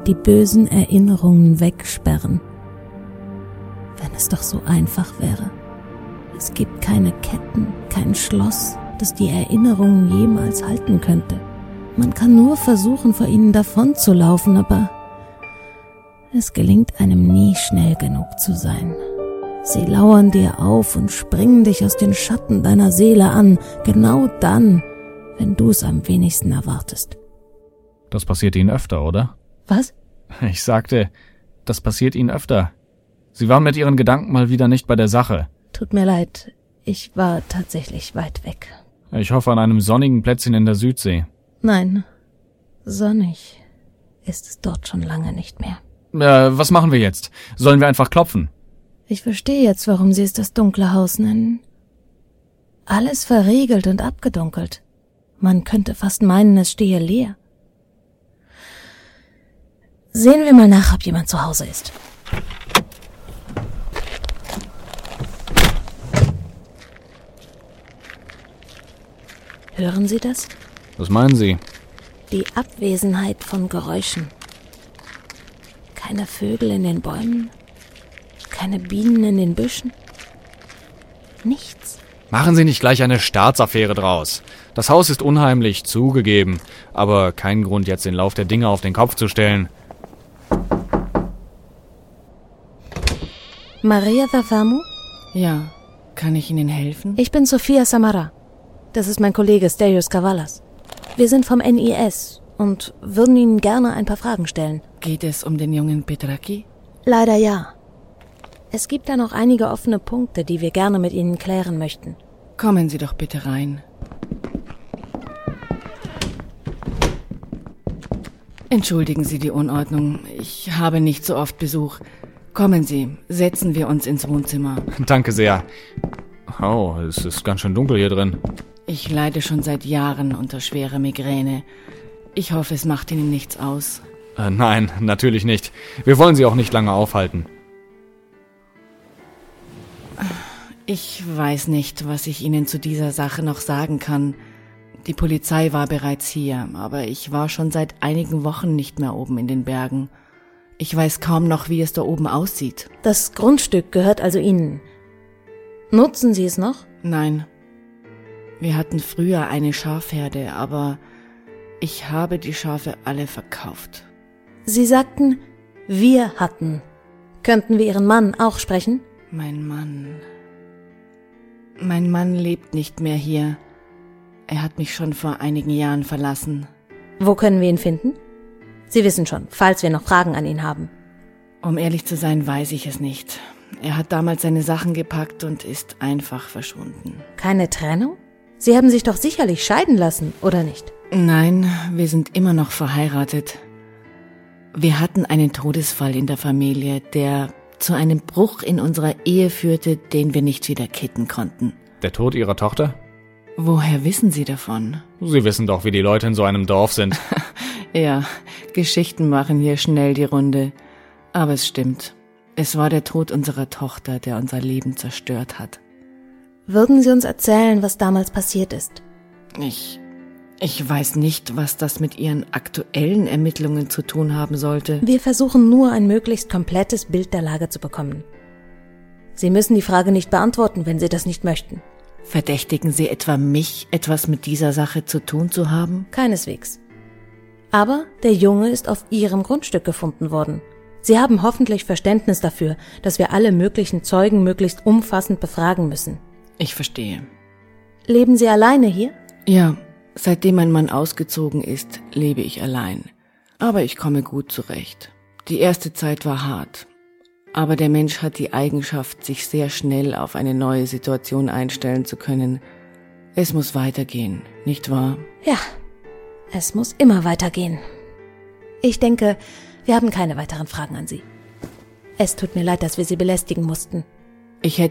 die bösen Erinnerungen wegsperren. Wenn es doch so einfach wäre. Es gibt keine Ketten, kein Schloss, das die Erinnerungen jemals halten könnte. Man kann nur versuchen, vor ihnen davonzulaufen, aber es gelingt einem nie, schnell genug zu sein. Sie lauern dir auf und springen dich aus den Schatten deiner Seele an, genau dann, wenn du es am wenigsten erwartest. Das passiert Ihnen öfter, oder? Was? Ich sagte, das passiert Ihnen öfter. Sie waren mit Ihren Gedanken mal wieder nicht bei der Sache. Tut mir leid, ich war tatsächlich weit weg. Ich hoffe an einem sonnigen Plätzchen in der Südsee. Nein, sonnig ist es dort schon lange nicht mehr. Was machen wir jetzt? Sollen wir einfach klopfen? Ich verstehe jetzt, warum Sie es das dunkle Haus nennen. Alles verriegelt und abgedunkelt. Man könnte fast meinen, es stehe leer. Sehen wir mal nach, ob jemand zu Hause ist. Hören Sie das? Was meinen Sie? Die Abwesenheit von Geräuschen. Keine Vögel in den Bäumen, keine Bienen in den Büschen. Nichts. Machen Sie nicht gleich eine Staatsaffäre draus. Das Haus ist unheimlich, zugegeben, aber kein Grund, jetzt den Lauf der Dinge auf den Kopf zu stellen. Maria Thafamu? Ja, kann ich Ihnen helfen? Ich bin Sofia Samara. Das ist mein Kollege Stelios Kavalas. Wir sind vom NIS und würden Ihnen gerne ein paar Fragen stellen. Geht es um den jungen Petraki? Leider ja. Es gibt da noch einige offene Punkte, die wir gerne mit Ihnen klären möchten. Kommen Sie doch bitte rein. Entschuldigen Sie die Unordnung. Ich habe nicht so oft Besuch. Kommen Sie, setzen wir uns ins Wohnzimmer. Danke sehr. Oh, es ist ganz schön dunkel hier drin. Ich leide schon seit Jahren unter schwerer Migräne. Ich hoffe, es macht Ihnen nichts aus. Nein, natürlich nicht. Wir wollen Sie auch nicht lange aufhalten. Ich weiß nicht, was ich Ihnen zu dieser Sache noch sagen kann. Die Polizei war bereits hier, aber ich war schon seit einigen Wochen nicht mehr oben in den Bergen. Ich weiß kaum noch, wie es da oben aussieht. Das Grundstück gehört also Ihnen. Nutzen Sie es noch? Nein. Wir hatten früher eine Schafherde, aber ich habe die Schafe alle verkauft. Sie sagten, wir hatten. Könnten wir Ihren Mann auch sprechen? Mein Mann lebt nicht mehr hier. Er hat mich schon vor einigen Jahren verlassen. Wo können wir ihn finden? Sie wissen schon, falls wir noch Fragen an ihn haben. Um ehrlich zu sein, weiß ich es nicht. Er hat damals seine Sachen gepackt und ist einfach verschwunden. Keine Trennung? Sie haben sich doch sicherlich scheiden lassen, oder nicht? Nein, wir sind immer noch verheiratet. Wir hatten einen Todesfall in der Familie, der zu einem Bruch in unserer Ehe führte, den wir nicht wieder kitten konnten. Der Tod Ihrer Tochter? Woher wissen Sie davon? Sie wissen doch, wie die Leute in so einem Dorf sind. Ja, Geschichten machen hier schnell die Runde. Aber es stimmt. Es war der Tod unserer Tochter, der unser Leben zerstört hat. Würden Sie uns erzählen, was damals passiert ist? Ich weiß nicht, was das mit Ihren aktuellen Ermittlungen zu tun haben sollte. Wir versuchen nur, ein möglichst komplettes Bild der Lage zu bekommen. Sie müssen die Frage nicht beantworten, wenn Sie das nicht möchten. Verdächtigen Sie etwa mich, etwas mit dieser Sache zu tun zu haben? Keineswegs. Aber der Junge ist auf Ihrem Grundstück gefunden worden. Sie haben hoffentlich Verständnis dafür, dass wir alle möglichen Zeugen möglichst umfassend befragen müssen. Ich verstehe. Leben Sie alleine hier? Ja, seitdem mein Mann ausgezogen ist, lebe ich allein. Aber ich komme gut zurecht. Die erste Zeit war hart. Aber der Mensch hat die Eigenschaft, sich sehr schnell auf eine neue Situation einstellen zu können. Es muss weitergehen, nicht wahr? Ja, es muss immer weitergehen. Ich denke, wir haben keine weiteren Fragen an Sie. Es tut mir leid, dass wir Sie belästigen mussten. Ich hätte